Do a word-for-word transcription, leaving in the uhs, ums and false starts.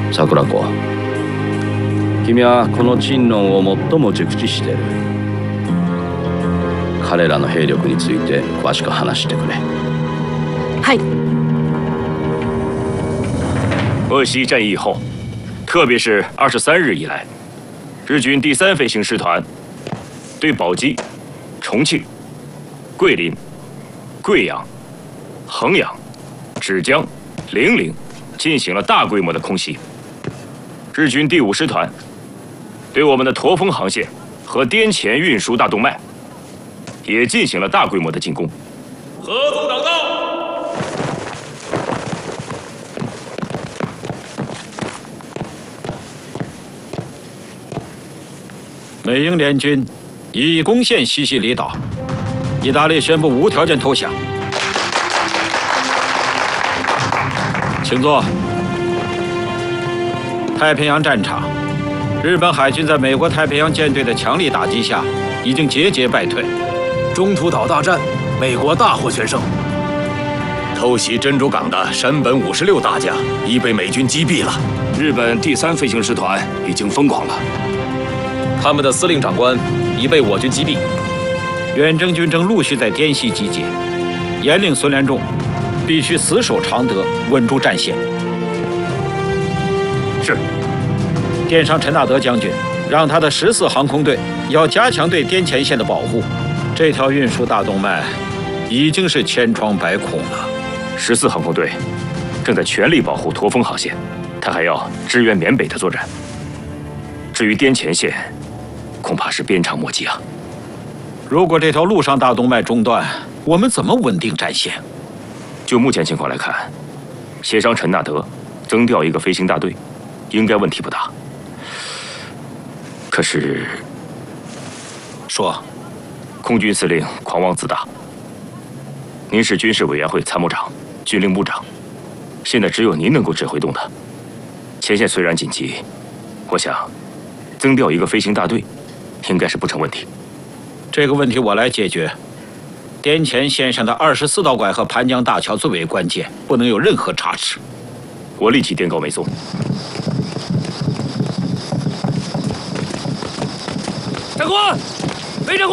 桜子、君はこの陳論を最も熟知している。彼らの兵力について詳しく話してくれ。 はい。 鄂西战役后，特别是二十三日以来，日军第三飞行师团对宝鸡、重庆、桂林、贵阳、衡阳、芷江、零陵进行了大规模的空袭。日军第五师团对我们的驼峰航线和滇黔运输大动脉也进行了大规模的进攻。合纵挡道。 美英联军已攻陷西西里岛，意大利宣布无条件投降。请坐。太平洋战场，日本海军在美国太平洋舰队的强力打击下，已经节节败退。 中途岛大战，美国大获全胜。 偷袭珍珠港的山本五十六大将已被美军击毙了。 日本第三飞行师团已经疯狂了。 他们的司令长官已被我军击毙， 远征军正陆续在滇西集结，严令孙连仲必须死守常德，稳住战线。 是。 电上陈纳德将军让他的十四航空队要加强对滇黔线的保护。这条运输大动脉已经是千疮百孔了。 十四航空队正在全力保护驼峰航线，他还要支援缅北的作战。至于滇黔线， 恐怕是鞭长莫及啊！ 如果这条陆上大动脉中断，我们怎么稳定战线？ 就目前情况来看，协商陈纳德增调一个飞行大队，应该问题不大。可是， 说， 空军司令狂妄自大。您是军事委员会参谋长、军令部长，现在只有您能够指挥动他。前线虽然紧急，我想增调一个飞行大队。 应该是不成问题。 这个问题我来解决。滇黔线上的二十四道拐和盘江大桥最为关键，不能有任何差池。 我立即电告梅松。 长官。